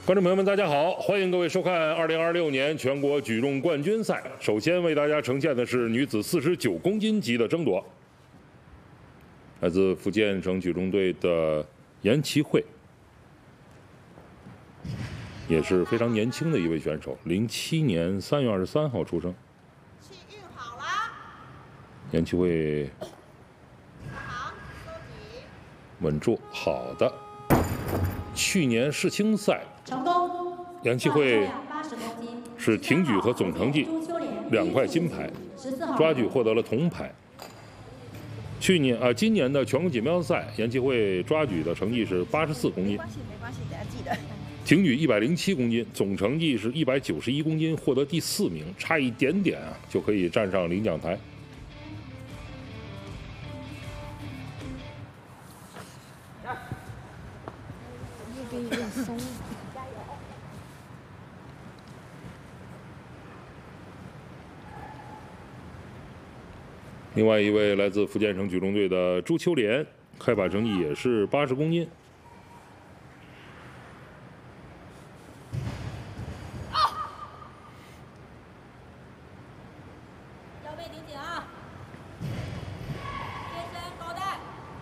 观众朋友们，大家好，欢迎各位收看2026年全国举重冠军赛。首先为大家呈现的是女子49公斤级的争夺，来自福建省举重队的严其慧，也是非常年轻的一位选手，07年3月23号出生。 气运好了， 严其慧好，收紧， 稳住，好的。去年世青赛， 成功。 严其慧 80公斤是挺举和总成绩2块金牌，抓举获得了铜牌。今年的全国锦标赛，严其慧抓举的成绩是84公斤， 没关系，大家记得。 挺举107公斤，总成绩是191公斤，获得第4名，差一点点啊就可以站上领奖台。 有点松。 另外一位来自福建省举重队的朱秋莲，开把成绩也是80公斤。 腰背顶紧啊！贴身高带。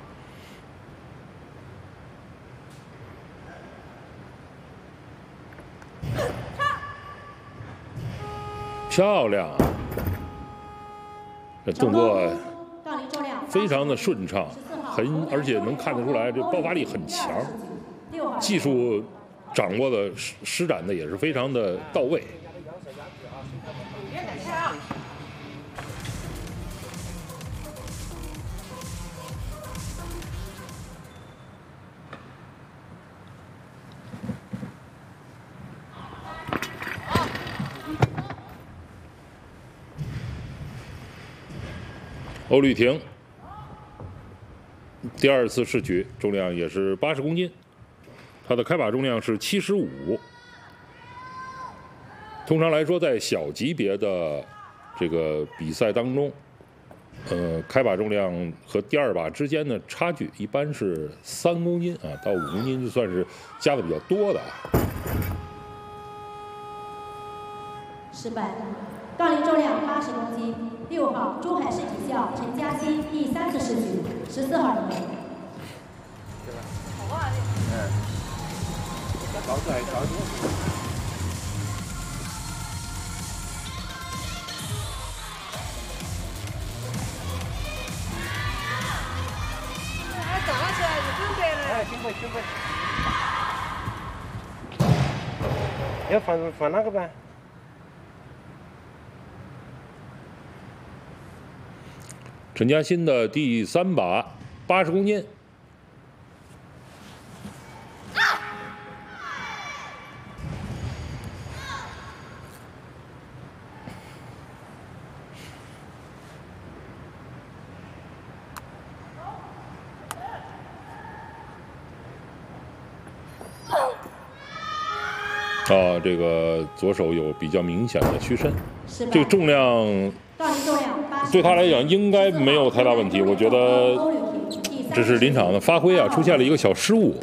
漂亮啊！这动作杠铃重量非常的顺畅，而且能看得出来，这爆发力很强，技术掌握的施展的也是非常的到位。欧律婷第2次试举，重量也是80公斤，她的开把重量是75。通常来说，在小级别的这个比赛当中，开把重量和第2把之间的差距一般是3公斤啊到5公斤，就算是加的比较多的。 失败。杠铃重量80公斤，6号珠海市体校陈嘉欣第3次试举，14号人员。 好啊， 搞出来，搞出来。 还站起来就准备了。 哎，准备。要放哪个吧？ 陈嘉欣的第3把80公斤。这个左手有比较明显的屈伸，这个重量对他来讲应该没有太大问题。我觉得这是临场的发挥啊，出现了一个小失误。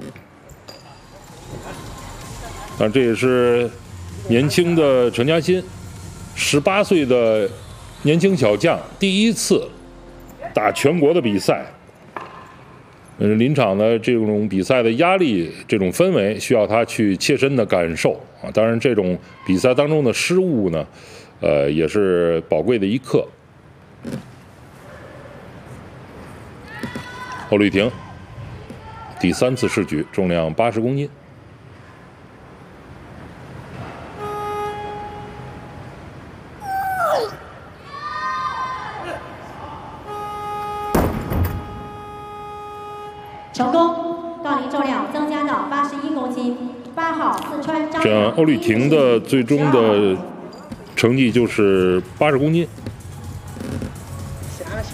但这也是年轻的陈嘉欣，18岁的年轻小将，第1次打全国的比赛。临场的这种比赛的压力，这种氛围需要他去切身的感受啊。当然，这种比赛当中的失误呢，也是宝贵的一课。欧律婷第3次试举，重量80公斤。 成功，杠铃重量增加到81公斤。8号四川张。 这样，欧律婷的最终的成绩就是80公斤。